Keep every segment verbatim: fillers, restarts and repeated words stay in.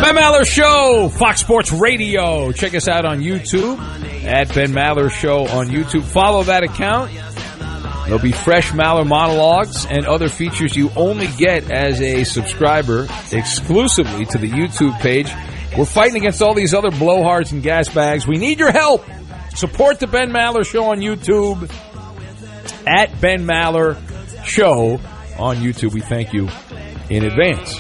Ben Maller Show, Fox Sports Radio. Check us out on YouTube at Ben Maller Show on YouTube. Follow that account. There'll be fresh Maller monologues and other features you only get as a subscriber exclusively to the YouTube page. We're fighting against all these other blowhards and gas bags. We need your help. Support the Ben Maller Show on YouTube at Ben Maller Show on YouTube. We thank you in advance.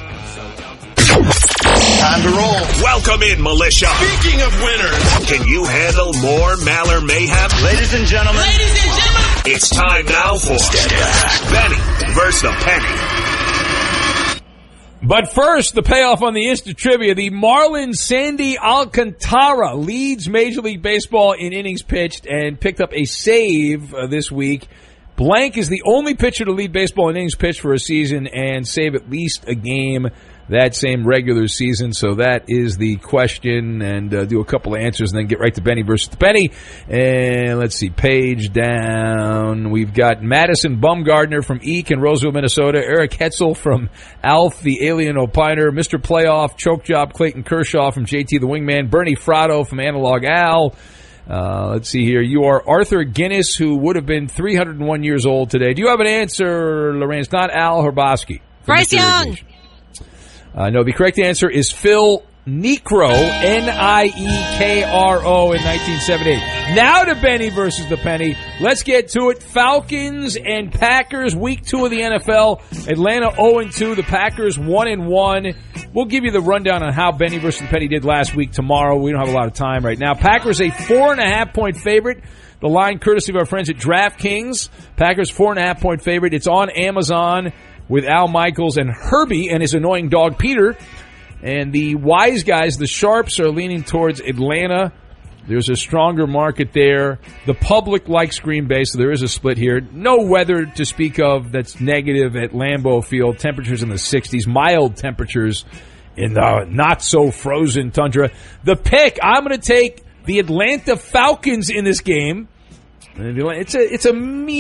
Time to roll. Welcome in, militia. Speaking of winners, can you handle more Maller mayhem? Ladies and gentlemen. Ladies and gentlemen. It's time now for Benny versus the Penny. But first, the payoff on the Insta Trivia. The Marlins' Sandy Alcantara leads Major League Baseball in innings pitched and picked up a save uh, this week. Blank is the only pitcher to lead baseball in innings pitched for a season and save at least a game that same regular season. So that is the question, and uh, do a couple of answers and then get right to Benny versus the Penny. And let's see, page down. We've got Madison Bumgardner from Eek in Roseville, Minnesota. Eric Hetzel from Alf, the Alien Opiner. Mister Playoff, Choke Job, Clayton Kershaw from J T the Wingman. Bernie Fratto from Analog Al. Uh, let's see here. You are Arthur Guinness, who would have been three hundred one years old today. Do you have an answer, Lorenz? Not Al Herboski. Bryce Young. Uh, no, the correct answer is Phil Niekro, N I E K R O, in nineteen seventy-eight. Now to Benny versus the Penny. Let's get to it. Falcons and Packers, week two of the N F L. Atlanta oh and two, the Packers one and one. We'll give you the rundown on how Benny versus the Penny did last week tomorrow. We don't have a lot of time right now. Packers a four and a half point favorite. The line courtesy of our friends at DraftKings. Packers four and a half point favorite. It's on Amazon with Al Michaels and Herbie and his annoying dog Peter. And the wise guys, the sharps, are leaning towards Atlanta. There's a stronger market there. The public likes Green Bay, so there is a split here. No weather to speak of that's negative at Lambeau Field. Temperatures in the sixties, mild temperatures in the not-so-frozen tundra. The pick, I'm going to take the Atlanta Falcons in this game. It's a, it's a